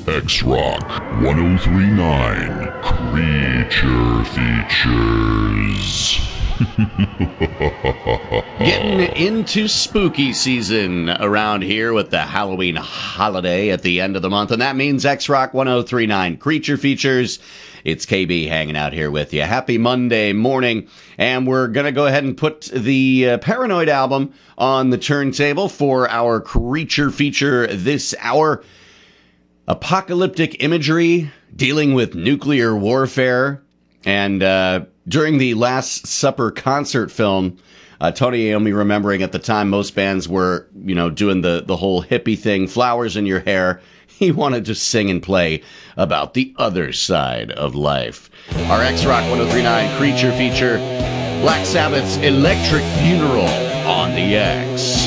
X-Rock 1039 Creature Features. Getting into spooky season around here with the Halloween holiday at the end of the month, and that means X-Rock 1039 Creature Features. It's KB hanging out here with you. Happy Monday morning, and we're going to go ahead and put the Paranoid album on the turntable for our Creature Feature this hour. Apocalyptic imagery, dealing with nuclear warfare, and during the Last Supper concert film, Tony Iommi remembering at the time most bands were, doing the whole hippie thing, flowers in your hair. He wanted to sing and play about the other side of life. Our X-Rock 1039 Creature Feature, Black Sabbath's Electric Funeral on the X.